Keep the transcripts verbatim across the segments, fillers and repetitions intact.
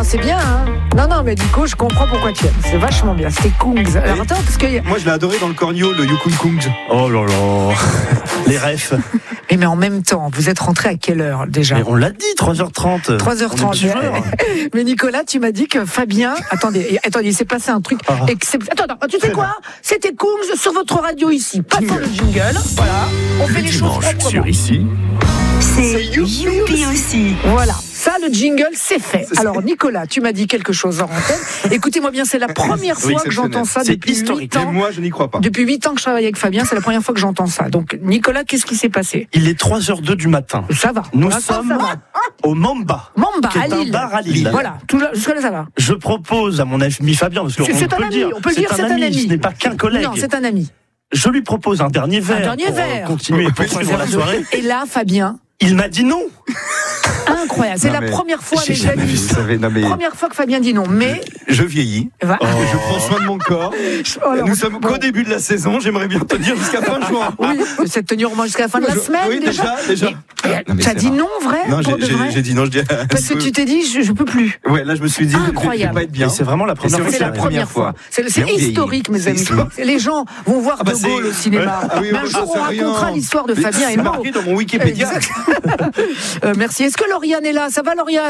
c'est bien, hein. Non, non, mais du coup, je comprends pourquoi tu aimes. C'est vachement bien. C'était Kungs. Alors attends, parce que... Moi, je l'ai adoré dans le cornio, le Yukon Kungs. Oh là là. Les refs. Mais, mais en même temps, vous êtes rentré à quelle heure déjà ? Mais on l'a dit, trois heures trente. trois heures trente. Mais, mais Nicolas, tu m'as dit que Fabien... Attendez, attendez, il s'est passé un truc Ah. exceptionnel. Attends, attends, tu sais quoi ? C'était Kungs sur votre radio ici. Passons le jingle. Voilà. On fait les choses proprement. Sur ici. C'est Youpi aussi. Voilà, ça le jingle c'est fait. Alors Nicolas, tu m'as dit quelque chose en antenne. Écoutez-moi bien, c'est la première fois que j'entends ça C'est depuis historique. huit Et ans. moi, je n'y crois pas. Depuis huit ans que je travaille avec Fabien, c'est la première fois que j'entends ça. Donc Nicolas, qu'est-ce qui s'est passé ? Il est trois heures deux du matin. Ça va. Nous Voilà, ça, sommes ça va. au Mamba. Mamba qui est à un Lille. bar à Lille. Voilà, tout là, jusque là ça va. Je propose à mon ami Fabien, parce qu'on C'est- c'est peut un le ami, dire, on peut le dire, c'est un ami. ce n'est pas qu'un collègue. Non, c'est un ami. Je lui propose un dernier verre dernier pour verre. euh, continuer et poursuivre la soirée. Et là, Fabien, Il m'a dit non. incroyable. C'est Non, la mais première fois, j'ai les jamais amis. vu, vous savez, non, mais Première fois que Fabien dit non, mais je vieillis. va. Oh. Je prends soin de mon corps. Oh, alors, Nous sommes bon. qu'au début de la saison. J'aimerais bien te dire jusqu'à fin juin. Oui, cette tenue roman jusqu'à la fin de la Je- semaine oui, déjà, déjà. déjà. Et- Non, mais T'as c'est dit rare. non, vrai Non, pour j'ai, de j'ai, vrai j'ai dit non. Je dis. Parce que tu t'es dit, je, je peux plus. Ouais, là, je me suis dit, je- je Incroyable. vais pas être bien. Et c'est vraiment la première c'est fois. C'est que la ça première fois. C'est, c'est Mais on vieillit. historique, mes C'est amis. historique. Les gens vont voir Ah bah De c'est- Gaulle au cinéma. Ouais. Ah oui, Mais un moi, jour, j'en on sais rien. racontera l'histoire de Mais Fabien et c'est Maud. marqué dans mon Wikipédia. Exact. Euh, merci. Est-ce que Lauriane est là ? Ça va, Lauriane ?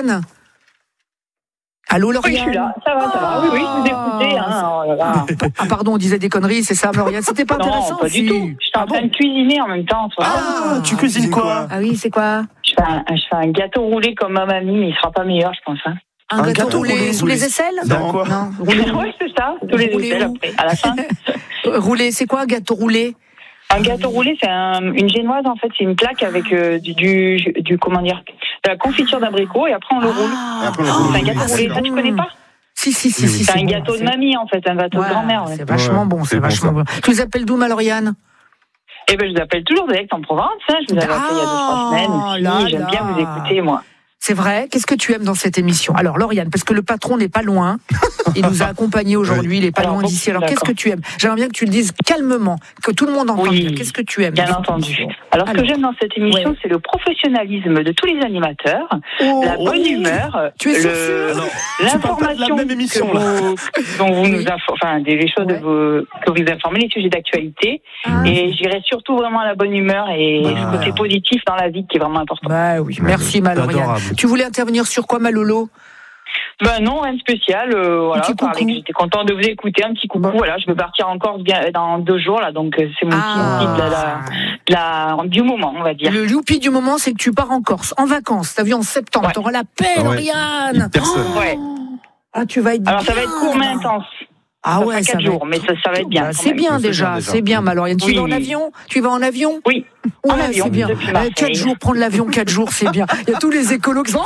Allô, Lauriane ? Oui, je suis là. Ça va, ça va. Oui, oui, je vous écoutais. Hein. Oh là là. Ah, pardon, on disait des conneries, c'est ça, Lauriane ? C'était pas intéressant Non, pas si. du tout. J'étais en Ah train bon de cuisiner en même temps. Toi. Ah, tu cuisines quoi? Ah oui, c'est quoi ? Je, fais un, je fais un gâteau roulé comme ma mamie, mais il sera pas meilleur, je pense. Hein. Un, Un gâteau, gâteau roulé, roulé sous roulé. les aisselles ? Dans quoi? Non. Roulé, Oui, c'est ça. Tous les Roulé aisselles où après. À la fin. Euh, roulé, c'est quoi un gâteau roulé ? Un gâteau roulé, c'est un, une génoise en fait. C'est une plaque avec euh, du, du, du comment dire, de la confiture d'abricot et après on le roule. Ah, Après, on le roule. C'est un gâteau ah, roulé. c'est Ça, tu bon. connais pas? Si, si, si, Oui, si. oui. C'est un bon, gâteau de c'est- mamie en fait, un gâteau Ouais, de grand-mère. Ouais. C'est vachement Ouais, bon, c'est c'est bon, vachement ça. bon. Tu les appelles d'où, ma Lauriane ? Eh ben, je vous appelle toujours de Aix-en-Provence. Hein. Je vous avais appelé il y a deux trois semaines. Ah, aussi. là, J'aime là. bien vous écouter, moi. C'est vrai. Qu'est-ce que tu aimes dans cette émission ? Alors, Lauriane, parce que le patron n'est pas loin. Il nous a accompagnés aujourd'hui. Il n'est pas Alors, loin bon, d'ici. Alors, qu'est-ce d'accord. que tu aimes ? J'aimerais bien que tu le dises calmement, que tout le monde entende. Oui, Qu'est-ce que tu aimes Bien dans cette entendu. émission ? Alors, ce Alors. que j'aime dans cette émission, Ouais. c'est le professionnalisme de tous les animateurs, Oh, la bonne oh. humeur, Tu es sûr, le- sûr Alors, tu parles pas de la l'information même émission, que vous, dont vous nous Oui. info- enfin, des les choses Ouais. de vos, que vous informez, les sujets d'actualité. Ah. Et j'irai surtout vraiment à la bonne humeur et Bah. le côté positif dans la vie qui est vraiment important. Bah oui, merci, ma c'est Lauriane. adorable. Tu voulais intervenir sur quoi, ma Lolo ? Ben non, rien de spécial. Euh, voilà, petit parler coucou. que j'étais contente de vous écouter. Un petit coucou. Bon. Voilà, je vais partir encore bien dans deux jours là, donc euh, c'est mon Ah. petit de la, de la, du moment, on va dire. Le youpi du moment, c'est que tu pars en Corse, en vacances. T'as vu, en septembre. Ouais. T'auras la paix, Ah ouais. Lauriane. Personne. Ouais. Ah, tu vas être Alors ça va bien. être court mais intense. Ah Ça ouais, fera ça quatre va jours, être- mais ça, ça va être bien. Bah, quand c'est même. bien C'est bien déjà, déjà. c'est bien, ma Lauriane. Tu Oui, vas en oui. avion Tu vas en avion Oui. Ouais, En avion, c'est bien. depuis Euh, Marseille. quatre jours, prendre l'avion, quatre jours, c'est bien. Il y a tous les écolos qui sont.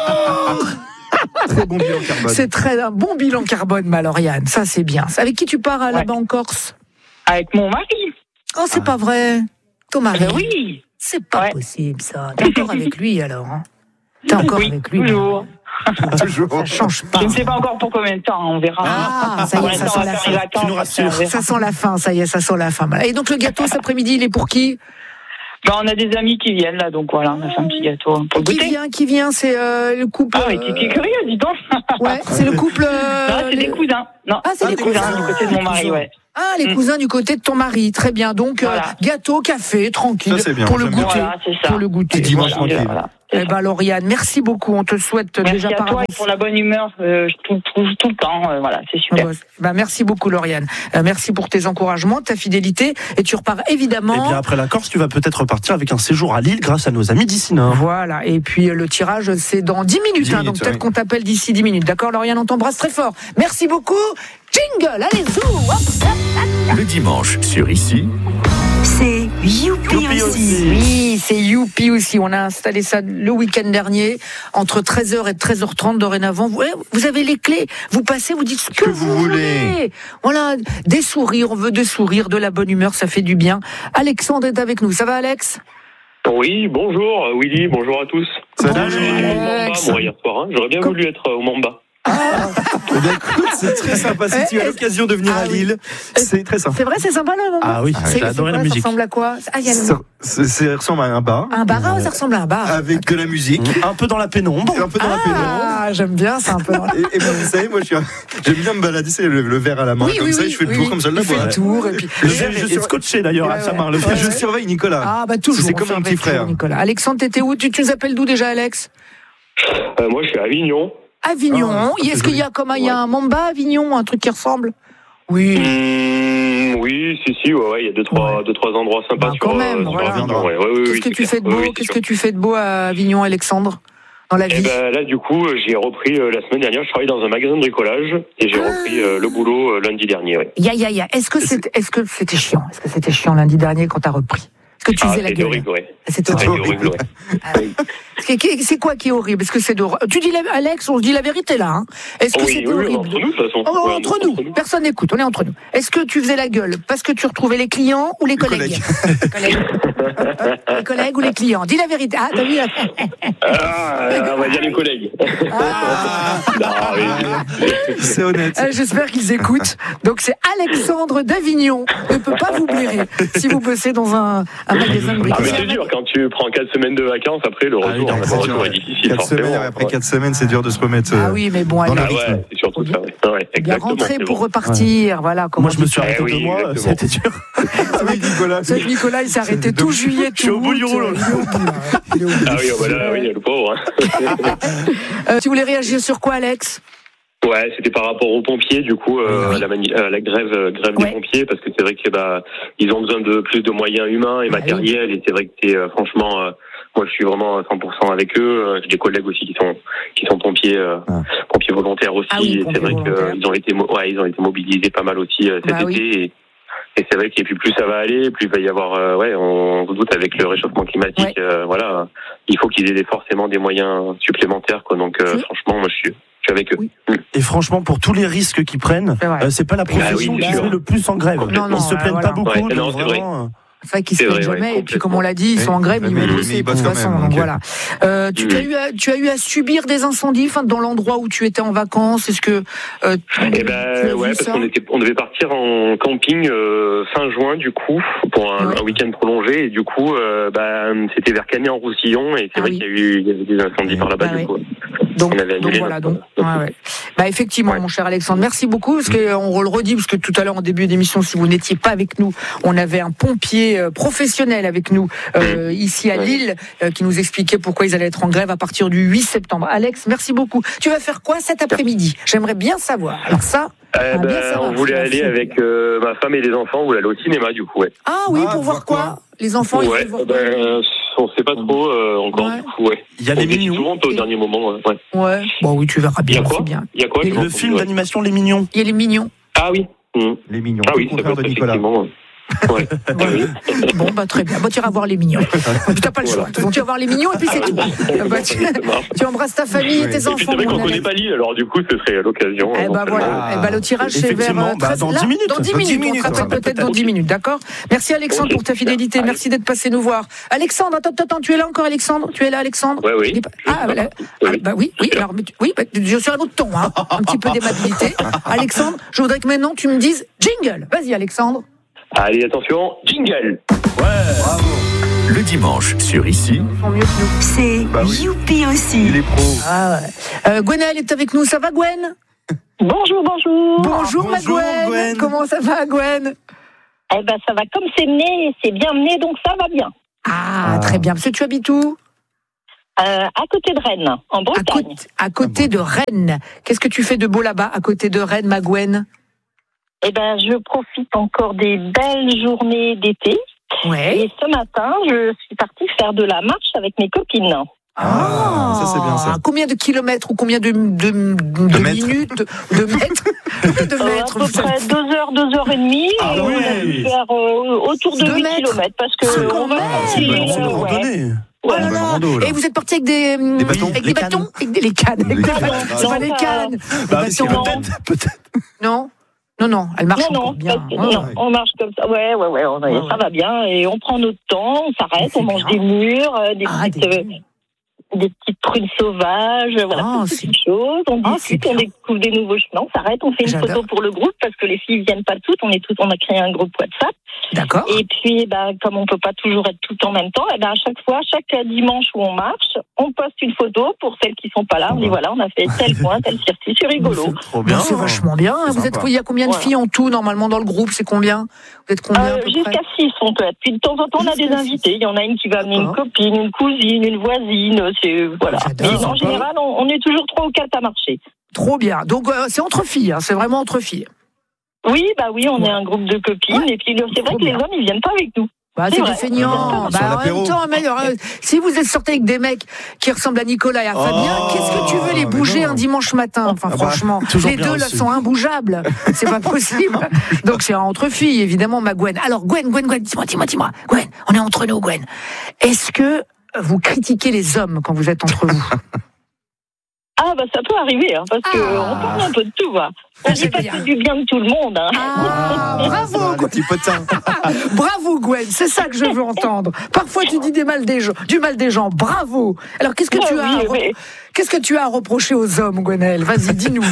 Très bon bilan carbone. C'est très un bon bilan carbone, ma Lauriane. Ça, c'est bien. Avec qui tu pars euh, là-bas en Corse ? Avec mon mari. Oh, c'est pas vrai. Ton mari. Ben oui. C'est pas Ouais. possible, ça. T'es encore avec lui, alors hein T'es encore Oui, avec lui. toujours. Toujours. Ça change pas. Je ne sais pas encore pour combien de temps, on verra. Ah, ça y est, Pour ça l'instant, sent on va la faire fin. les vacances, Tu nous rassures. on verra. Ça sent la fin, ça y est, ça sent la fin. Et donc le gâteau cet après-midi, il est pour qui ? Ben, on a des amis qui viennent là, donc voilà, on a fait un petit gâteau pour le Qui goûter. vient Qui vient C'est euh, le couple. Ah oui, t'es t'es curieux, dis donc. Ouais, c'est le couple. euh, Non, c'est les- des cousins. Non, Ah, c'est des des cousins, cousins. du côté de mon mari, ouais. Ah, les Mm. cousins du côté de ton mari, très bien. Donc euh, Voilà. gâteau, café, tranquille, Ça, c'est bien, pour le j'aime bien. goûter. Voilà, c'est ça. Pour le goûter. Petit dimanche Voilà, tranquille. voilà. Eh ben Lauriane, merci beaucoup. On te souhaite Merci déjà à par toi et avance. pour la bonne humeur euh, tout, tout, tout le temps. euh, voilà, c'est Ah super. bah, bah, merci beaucoup Lauriane. Euh, merci pour tes encouragements, ta fidélité. Et tu repars évidemment. Et bien après la Corse, tu vas peut-être repartir avec un séjour à Lille grâce à nos amis d'ici Nord. Voilà, et puis euh, le tirage c'est dans dix minutes, dix hein, minutes, donc peut-être oui. qu'on t'appelle d'ici dix minutes. D'accord Lauriane, on t'embrasse très fort. Merci beaucoup. Jingle, allez zou. Hop. Le dimanche sur Ici, C'est Youpi Youpi aussi. aussi. Oui, c'est Youpi aussi. On a installé ça le week-end dernier, entre treize heures et treize heures trente dorénavant. Vous, ouais, vous avez les clés, vous passez, vous dites ce que, que vous voulez. Voilà, des sourires, on veut des sourires, de la bonne humeur, ça fait du bien. Alexandre est avec nous, ça va Alex ? Oui, bonjour euh, Willy, bonjour à tous. Salut. J'aurais aimé être au Mamba, Alex. moi, hier soir, hein. J'aurais bien Comme- voulu être euh, au Mamba. Ah, eh bien, écoute, c'est très sympa. Si tu as l'occasion de venir Ah à oui. Lille, c'est très sympa. C'est vrai, c'est sympa le moment. Ah oui, C'est- j'ai adoré c'est la quoi, musique. Ça ressemble à quoi? Ah, il y a le- Ça, c'est- ça ressemble à un bar. un bar, ah, ça ressemble à un bar. Avec de la musique. Un peu dans la pénombre. Un peu dans la pénombre. Ah, j'aime bien, c'est un peu. Et, et moi, vous savez, moi, je suis un- j'aime bien me balader, c'est le, le verre à la main, Oui, comme oui, ça, oui, et je fais le oui, tour oui. comme ça de la Il fait boîte. le tour, et puis. Je, Le je verre suis est- scotché d'ailleurs Ouais, à sa main. Le ouais. verre. Et je surveille Nicolas. Ah, bah toujours. C'est on comme un surveille petit frère. toujours, Nicolas. Alexandre, t'étais où? Tu, tu nous appelles d'où déjà, Alex? Euh, moi, je suis à Avignon. Avignon. Ah, Est-ce c'est qu'il y a comme un- il y a un Mamba à Avignon, un truc qui ressemble? Oui. Mmh, oui, si, si, ouais, ouais, il y a deux, trois, Ouais. deux, trois endroits sympas Bah, sur, quand même, euh, sur voilà. Avignon. Ouais, ouais, ouais, Qu'est-ce oui, que c'est tu clair. fais de beau? Oui, oui, c'est Qu'est-ce sûr. que tu fais de beau à Avignon, Alexandre? Dans la Eh vie? ben là, du coup, euh, j'ai repris euh, la semaine dernière. Je travaille dans un magasin de bricolage et j'ai Ah. repris euh, le boulot euh, lundi dernier. Ouais. Ya, ya, ya. Est-ce que c'était, est-ce que c'était chiant? Est-ce que c'était chiant lundi dernier quand t'as repris? Est-ce que tu Ah, faisais la c'était gueule? horrible, ouais. C'était C'était horrible. horrible, ouais. Ah oui. C'est qui- c'est quoi qui est horrible? Est-ce que c'est de... Tu dis, la... Alex, on se dit la vérité là. Hein. Est-ce que Oh oui, c'était oui, oui, horrible? entre nous, de toute façon. Oh, Ouais, entre nous, personne n'écoute, on est entre nous. Est-ce que tu faisais la gueule parce que tu retrouvais les clients ou les collègues? Les collègues. Les collègues ou les clients? Dis la vérité. Ah, t'as vu? Ah, on va dire les collègues. Ah. Non, oui. C'est honnête. Euh, J'espère qu'ils écoutent. Donc c'est Alexandre d'Avignon. Ne peut pas vous blairer si vous bossez dans un, un magasin de Ah, mais bricolage. c'est dur quand tu prends quatre semaines de vacances. Après, le Ah, retour, oui, le c'est retour dur. est difficile. Quatre semaines, forcément. après Ouais. quatre semaines, c'est dur de se remettre. Ah euh, oui, mais bon, dans allez. le Ah rythme. ouais, c'est surtout ça. Ouais, ouais, Bien exactement. rentrer c'est pour bon. repartir. Voilà. Comment Moi, je me suis Eh arrêté oui, deux mois. exactement. C'était dur. Oui, Nicolas. C'est vrai que Nicolas, il s'est arrêté tout juillet, tout Je suis au bout du août, rouleau. euh, il est au bout, là, ouais. Il est au bout. Ah oui, oh, bah là, oui, le pauvre. Hein. Euh, tu voulais réagir sur quoi, Alex? Ouais, c'était par rapport aux pompiers, du coup, euh, Oui. la, mani- euh, la grève, euh, grève Ouais. des pompiers, parce que c'est vrai que bah ils ont besoin de plus de moyens humains et Bah matériels, et c'est vrai que c'est euh, franchement, euh, moi je suis vraiment à cent pour cent avec eux. Euh, J'ai des collègues aussi qui sont qui sont pompiers, euh, Ah. pompiers volontaires aussi. Ah oui, et c'est pompiers vrai volontaires. qu'ils ont été, mo- ouais, ils ont été mobilisés pas mal aussi euh, cet Bah oui. été. Et, et c'est vrai que puis plus ça va aller, plus il va y avoir, euh, ouais, on se doute avec le réchauffement climatique, euh, voilà, il faut qu'ils aient des- forcément des moyens supplémentaires, quoi. Donc euh, Oui. franchement, moi je suis, je suis avec eux. Oui. Et franchement, pour tous les risques qu'ils prennent, C'est vrai. euh, c'est pas la profession Ah oui, qui c'est se met sûr. le plus en grève. Non, non, Ils se ouais, plaignent voilà. pas beaucoup. Ouais, donc non, c'est vrai. vraiment, euh, C'est vrai qu'ils se C'est plaignent vrai, jamais. ouais, Et puis, comme on complètement. l'a dit, ils sont en grève, ils Mais- vont mais bosser ils de toute bossent quand façon. même, Donc donc, voilà. Euh, tu, Mm. as eu à, tu as eu à subir des incendies, enfin, dans l'endroit où tu étais en vacances. Est-ce que euh, tu, Eh tu as ben vu ouais, parce ça? qu'on était, on devait partir en camping euh, fin juin du coup pour un, Ouais. un week-end prolongé et du coup euh, bah, c'était vers Canet-en-Roussillon et c'est Ah vrai oui. qu'il y a eu, il y avait des incendies par là-bas Ah du oui. coup. Donc, on avait donc annulé voilà, notre- donc, ouais, ouais. Bah effectivement, Ouais. mon cher Alexandre, merci beaucoup, parce qu'on le redit, parce que tout à l'heure en début d'émission, si vous n'étiez pas avec nous, on avait un pompier euh, professionnel avec nous euh, ici à Ouais. Lille, euh, qui nous expliquait pourquoi ils allaient être en grève à partir du huit septembre. Alex, merci beaucoup. Tu vas faire quoi cet après-midi? J'aimerais bien savoir. Alors ça, Eh Ah, bien, ben, ça va, on voulait merci. aller avec euh, ma femme et les enfants, on voulait aller au cinéma du coup. Ouais. ah oui, Ah, pour voir quoi, Les enfants, ils ouais. veulent voir Ben, on sait pas trop euh, encore Ouais. du coup. Ouais. il y a On les décide mignons. souvent au dernier moment. Ouais. Ouais. quoi. Ouais. Bon oui, tu verras Il y bien, a quoi c'est bien. Il y a quoi Et j'ai Le pas film entendu, ouais. d'animation Les Mignons. Il y a les mignons. Ah oui. Mmh. Les mignons. Ah Tout oui, le ça contraire peut de être Nicolas. effectivement. Ouais. Ah oui. Bon, bah très bien. Bah, tu iras voir les mignons. Tu n'as pas le choix. Donc, tu vas voir les mignons et puis c'est tout. Bah, tu, Ça marche. tu embrasses ta famille et tes Et puis enfants. c'est vrai mon qu'on Alex. connaît pas Lille, alors du coup ce serait l'occasion. Eh euh, ben éventuellement. voilà, eh ben, le tirage c'est vers Effectivement, euh, bah, treize dans là, dix minutes. Dans dix Dans dix minutes, minutes, on te rappelle ouais. peut-être dans dix minutes, d'accord? Merci Alexandre Ok, pour ta super. fidélité, Allez. merci d'être passé nous voir. Alexandre, attends, attends, tu es là encore Alexandre? Tu es là Alexandre? Ouais, oui. Il est pas- Ah, Oui, voilà. oui, Ah, oui. bah oui, oui, alors, mais tu- oui, bah, je suis à un autre ton, hein. Un petit peu d'aimabilité. Alexandre, je voudrais que maintenant tu me dises jingle. Vas-y Alexandre. Allez, attention, jingle. Le dimanche sur Ici, Ils sont mieux que nous. C'est Bah oui. Youpi aussi. Il est pro. Ah ouais. Euh, Gwenaëlle est avec nous, ça va Gwen? Bonjour, bonjour. Bonjour, ma bonjour, Gwen. Gwen. Comment ça va Gwen? Eh ben, ça va comme c'est mené, c'est bien mené, donc ça va bien. Ah, Ah. très bien. Parce que tu habites où? Euh, à côté de Rennes, en À Bretagne. côté, à côté de Rennes. Qu'est-ce que tu fais de beau là-bas, à côté de Rennes, ma Gwen? Eh ben, je profite encore des belles journées d'été. Ouais. Et ce matin, je suis partie faire de la marche avec mes copines. Ah, ça, c'est bien, ça. Combien de kilomètres ou combien de, de, de, mètres. minutes, de, de mètres, de Euh, à mètres peu vous savez. près deux heures, deux heures et demie. Ah et on a oui. dû faire euh, autour de Deux huit mètres. kilomètres. Parce que C'est on va quand même. C'est une euh, c'est une ouais. randonnée. Oh là Une bonne là. rando, là. Et vous êtes parti avec des, Des bâtons. avec Les des bâtons, cannes. avec des, les cannes, avec Les des cannes. bâtons. C'est pas Non, les ça- cannes. Bah, Des si, bâtons. peut-être, peut-être. Non, non, non. Elle marche Non, non, encore bien. parce que- Ouais, non, ouais. on marche comme ça. Ouais, ouais, ouais, on- Ouais, ça ouais. va bien. Et on prend notre temps, on s'arrête, C'est on mange bien. des murs, euh, des Ah, petites. des euh, murs. des petites prunes sauvages, voilà, Ah, toutes c'est- petites choses. On Ah, discute, c'est on bien. découvre des nouveaux chemins, on s'arrête, on fait une J'adore. photo pour le groupe parce que les filles viennent pas toutes, on est toutes, on a créé un groupe WhatsApp. D'accord. Et puis, bah, comme on peut pas toujours être tout en même temps, et ben à chaque fois, chaque dimanche où on marche, on poste une photo pour celles qui sont pas là. On dit voilà, on a fait tel point, tel circuit, c'est rigolo. C'est trop Bien, bien. c'est vachement bien. C'est Vous êtes, sympa. il y a combien de Voilà. filles en tout normalement dans le groupe? C'est combien? Vous êtes combien à Euh, peu jusqu'à près six, on peut être. Puis de temps en temps, on a des Jusqu'à invités. Il y en a une qui va amener une D'accord. copine, une cousine, une voisine. C'est voilà. J'adore. Mais en général, on, on est toujours trois ou quatre à marcher. Trop bien. Donc euh, c'est entre filles, hein, c'est vraiment entre filles. Oui, bah oui, on Ouais. est un groupe de copines. Ouais. Et puis c'est vrai Trop que les bien. hommes, ils viennent pas avec nous. Bah, C'est c'est des vrai. feignants. Sur Bah, en l'apéro. même temps, mais, euh, si vous êtes sorti avec des mecs qui ressemblent à Nicolas et à Fabien, Oh, qu'est-ce que tu veux les mais bouger non. un dimanche matin? Enfin, Ah bah, franchement, toujours les bien deux là aussi. sont imbougeables. C'est pas possible. Donc c'est entre filles, évidemment, ma Gwen. Alors Gwen, Gwen, Gwen, dis-moi, dis-moi, dis-moi. Gwen, on est entre nous, Gwen. Est-ce que vous critiquez les hommes quand vous êtes entre vous? Ah bah ça peut arriver, hein, parce que Ah. on parle un peu de tout. Hein. On C'est dit pas bien. que du bien de tout le monde. Hein. Ah, bravo, Ah, les Gwen. petits potins. Bravo Gwen, c'est ça que je veux entendre. Parfois tu dis des mal des gens, du mal des gens. Bravo. Alors qu'est-ce que Ouais, tu as, à oui, re- mais- qu'est-ce que tu as à reprocher aux hommes, Gwenaëlle? Vas-y, dis-nous.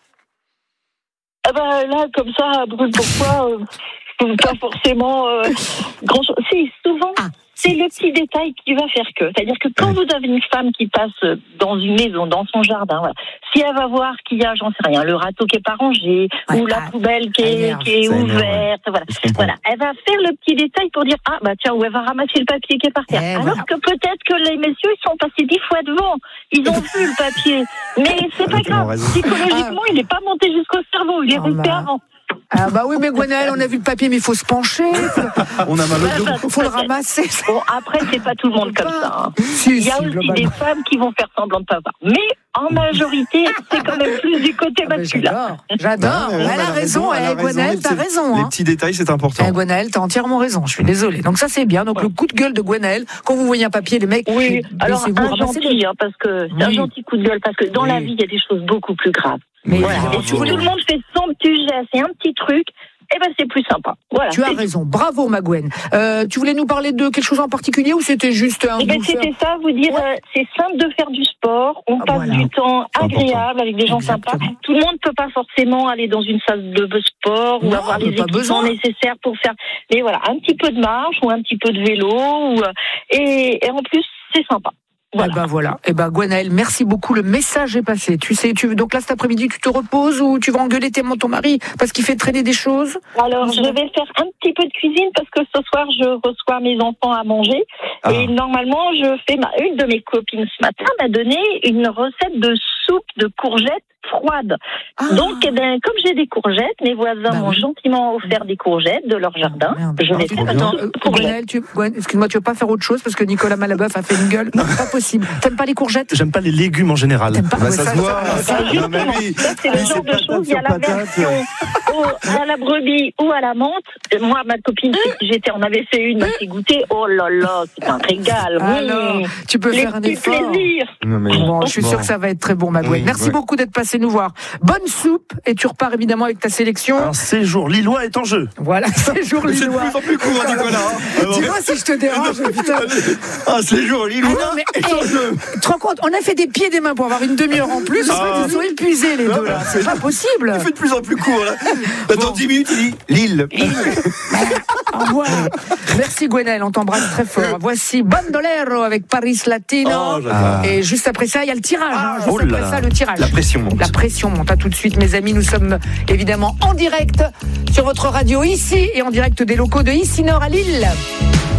Ah bah là, comme ça, brûle pourquoi euh, pas forcément euh, grand chose. Si, souvent, Ah. c'est le petit détail qui va faire que. C'est-à-dire que quand vous avez une femme qui passe dans une maison, dans son jardin, voilà, si elle va voir qu'il y a, j'en sais rien, le râteau qui est pas rangé, Ouais, ou la ah, poubelle qui ça est, énerve, qui est ça énerve, ouverte, voilà. Je comprends. Voilà, elle va faire le petit détail pour dire ah bah tiens, ou elle va ramasser le papier qui est par terre. Eh, Alors voilà. que peut-être que les messieurs ils sont passés dix fois devant, ils ont vu le papier, mais c'est pas Ils ont grave. raison. Psychologiquement, il n'est pas monté jusqu'au cerveau, il est Ah, resté bah. avant. Ah bah oui, mais Gwenaëlle, on a vu le papier, mais il faut se pencher, On a mal au dos. faut, faut le ramasser. Bon, après, c'est pas tout le monde comme ça. Hein. Si, Il y a si, aussi globalement. des femmes qui vont faire semblant de pas voir. Mais en majorité, c'est quand même plus du côté Ah bah, masculin. j'adore, j'adore. Ouais, ouais, Elle a raison, elle a eh, Gwenaëlle, Les t'as petits- raison. Les Hein. petits détails, c'est important. Eh, Gwenaëlle, t'as entièrement raison, je suis désolée. Donc ça c'est bien, donc le coup de gueule de Gwenaëlle, quand vous voyez un papier, les mecs, Oui, alors laissez-vous un ramasser gentil, hein, parce que c'est un Oui. gentil coup de gueule, parce que dans Oui. la vie, il y a des choses beaucoup plus graves. Mais Voilà. bravo. Et si tout le monde fait son petit geste et un petit truc, eh ben c'est plus sympa. Voilà. Tu as c'est- raison, bravo ma Gwen. Euh, tu voulais nous parler de quelque chose en particulier ou c'était juste un Eh ben, douceur? c'était ça, vous dire, euh, c'est simple de faire du sport, on Ah, passe voilà. du temps C'est agréable avec des gens Exactement. sympas. Tout le monde peut pas forcément aller dans une salle de sport ou Non, avoir mais les pas équipements besoin. nécessaires pour faire. Mais voilà, un petit peu de marche ou un petit peu de vélo ou, euh, et, et en plus c'est sympa. Voilà. Eh ben voilà. Eh ben Gwenaëlle, merci beaucoup. Le message est passé. Tu sais, tu donc là cet après-midi, tu te reposes ou tu vas engueuler tes- ton mari parce qu'il fait traîner des choses? Alors Non, ça je va. vais faire un petit peu de cuisine parce que ce soir je reçois mes enfants à manger Ah. et normalement je fais ma une de mes copines ce matin m'a donné une recette de soupe de courgettes froides. Ah. Donc, eh ben, comme j'ai des courgettes, mes voisins Bah m'ont oui. gentiment offert des courgettes de leur jardin. Merde. Je vais Tu- faire une Attends, soupe euh, de courgettes. Gwenaëlle, tu, Gwen, excuse-moi, tu veux pas faire autre chose parce que Nicolas Malaboeuf a fait une gueule? Non, pas possible. T'aimes pas les courgettes? J'aime pas les légumes en général. T'aimes pas? Bah, Ouais, ça se voit. Bah, Non, mais justement, oui. ça, c'est le Oui, genre c'est de patate choses. Il y a sur la patate. version au- à la brebis ou à la menthe. Moi, ma copine, j'étais, on avait fait une, m'a fait goûter. Oh là là, c'est un régal. Alors, Mmh. tu peux Les faire un petits effort. plaisirs. Non, mais- Bon, je suis Bon. sûr que ça va être très bon, ma Gwen. Oui, Merci ouais. beaucoup d'être passé nous voir. Bonne soupe et tu repars évidemment avec ta sélection. Un séjour lillois est en jeu. Voilà, séjour C'est de lillois. plus en plus court, hein, Nicolas. hein. Dis-moi si je te dérange, putain. Ah, séjour Ah lillois. non, mais hey, tu te rends compte, on a fait des pieds et des mains pour avoir une demi-heure en plus. En Ah. fait, ils sont épuisés les deux là. C'est pas possible. Il fait de plus en plus court, là. Bah, dans Bon. dix minutes, il dit Lille. Au revoir. Merci Gwenaëlle, on t'embrasse très fort. Voici Bandolero avec Paris Latino. Oh, j'adore. Et juste après ça, il y a le tirage. hein. Juste oh là après là. ça, le tirage. La pression monte. La pression monte. À tout de suite, mes amis. Nous sommes évidemment en direct sur votre radio ici et en direct des locaux de Ici Nord à Lille.